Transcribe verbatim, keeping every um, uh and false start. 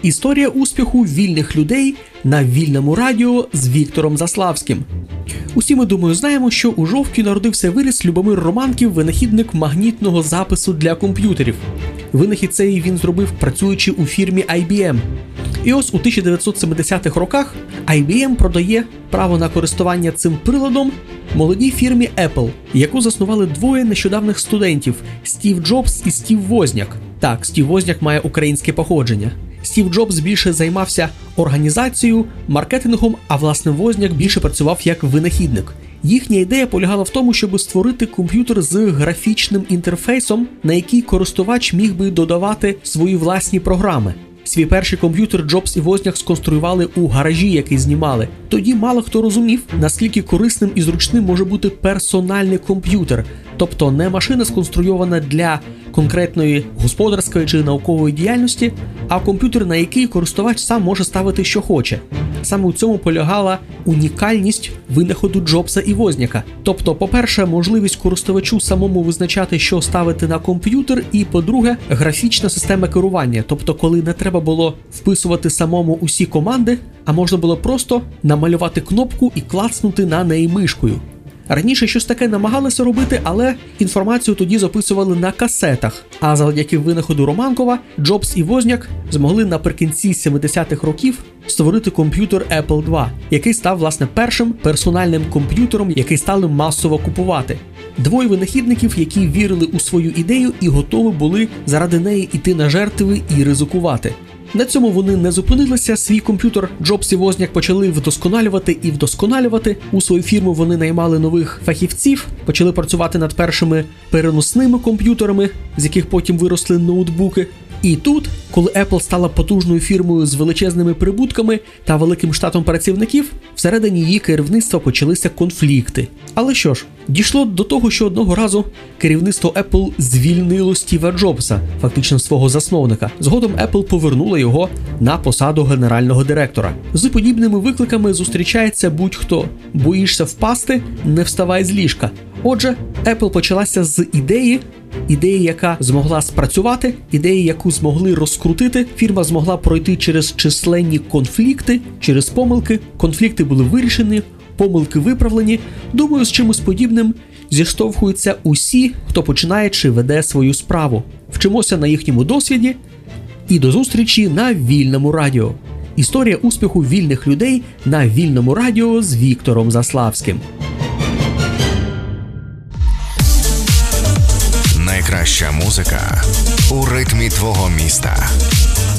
Історія успіху вільних людей на вільному радіо з Віктором Заславським. Усі ми, думаю, знаємо, що у Жовкві народився виріс Любомир Романків, винахідник магнітного запису для комп'ютерів. Винахід цей він зробив, працюючи у фірмі ай бі ем. І ось у тисяча дев'ятсот семидесятих роках ай бі ем продає право на користування цим приладом молодій фірмі Apple, яку заснували двоє нещодавних студентів – Стів Джобс і Стів Возняк. Так, Стів Возняк має українське походження. Стів Джобс більше займався організацією, маркетингом, а власне Возняк більше працював як винахідник. Їхня ідея полягала в тому, щоб створити комп'ютер з графічним інтерфейсом, на який користувач міг би додавати свої власні програми. Свій перший комп'ютер Джобс і Возняк сконструювали у гаражі, який знімали. Тоді мало хто розумів, наскільки корисним і зручним може бути персональний комп'ютер, тобто не машина сконструйована для конкретної господарської чи наукової діяльності, а комп'ютер, на який користувач сам може ставити, що хоче. Саме у цьому полягала унікальність винаходу Джобса і Возняка. Тобто, по-перше, можливість користувачу самому визначати, що ставити на комп'ютер, і, по-друге, графічна система керування, тобто, коли не треба було вписувати самому усі команди, а можна було просто намалювати кнопку і клацнути на неї мишкою. Раніше щось таке намагалися робити, але інформацію тоді записували на касетах, а завдяки винаходу Романкова Джобс і Возняк змогли наприкінці сімдесятих років створити комп'ютер Apple два, який став, власне, першим персональним комп'ютером, який стали масово купувати. Двоє винахідників, які вірили у свою ідею і готові були заради неї йти на жертви і ризикувати. На цьому вони не зупинилися, свій комп'ютер Джобс і Возняк почали вдосконалювати і вдосконалювати. У свою фірму вони наймали нових фахівців, почали працювати над першими переносними комп'ютерами, з яких потім виросли ноутбуки. І тут, коли Apple стала потужною фірмою з величезними прибутками та великим штатом працівників, всередині її керівництва почалися конфлікти. Але що ж, дійшло до того, що одного разу керівництво Apple звільнило Стіва Джобса, фактично свого засновника. Згодом Apple повернула його на посаду генерального директора. З подібними викликами зустрічається будь-хто. Боїшся впасти – не вставай з ліжка. Отже, Apple почалася з ідеї, ідеї, яка змогла спрацювати, ідеї, яку змогли розкрутити. Фірма змогла пройти через численні конфлікти, через помилки. Конфлікти були вирішені, помилки виправлені. Думаю, з чимось подібним зіштовхуються усі, хто починає чи веде свою справу. Вчимося на їхньому досвіді і до зустрічі на Вільному радіо. Історія успіху вільних людей на Вільному радіо з Віктором Заславським. Найкраща музика у ритмі твого міста.